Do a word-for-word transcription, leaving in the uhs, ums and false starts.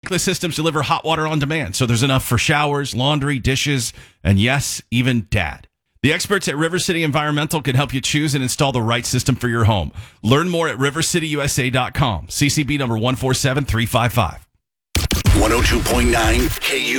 tankless systems deliver hot water on demand, so there's enough for showers, laundry, dishes, and yes, even dad. The experts at River City Environmental can help you choose and install the right system for your home. Learn more at river city u s a dot com. C C B number one four seven three five five. one oh two point nine K U